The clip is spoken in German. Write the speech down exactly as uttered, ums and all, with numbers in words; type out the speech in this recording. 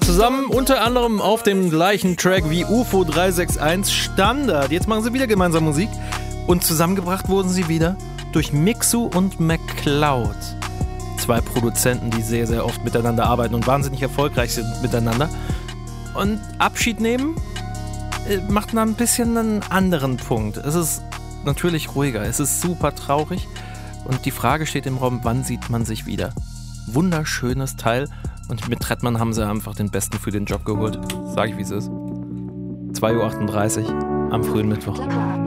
Zusammen unter anderem auf dem gleichen Track wie U F O drei sechs eins Standard. Jetzt machen sie wieder gemeinsam Musik und zusammengebracht wurden sie wieder durch Mixu und McCloud. Zwei Produzenten, die sehr, sehr oft miteinander arbeiten und wahnsinnig erfolgreich sind miteinander. Und Abschied nehmen macht dann ein bisschen einen anderen Punkt. Es ist natürlich ruhiger, es ist super traurig und die Frage steht im Raum, wann sieht man sich wieder? Wunderschönes Teil und mit Trettmann haben sie einfach den Besten für den Job geholt. Sag ich, wie es ist. zwei Uhr achtunddreißig am frühen Mittwoch.